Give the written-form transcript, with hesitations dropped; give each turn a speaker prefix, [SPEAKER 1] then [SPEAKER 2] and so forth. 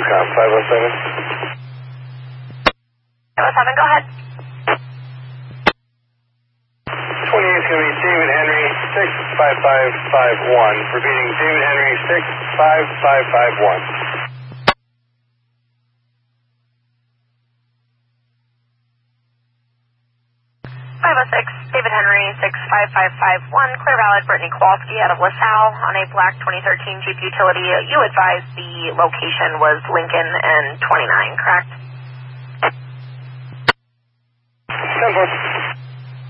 [SPEAKER 1] com, 507.
[SPEAKER 2] 507, go ahead.
[SPEAKER 1] 28 is going to be David Henry, 65551. Repeating, David Henry, 65551.
[SPEAKER 2] 506, David Henry, 65551, clear valid, Brittany Kowalski out of LaSalle on a black 2013 Jeep Utility. You advised the location was Lincoln and 29, correct?
[SPEAKER 1] 10-4.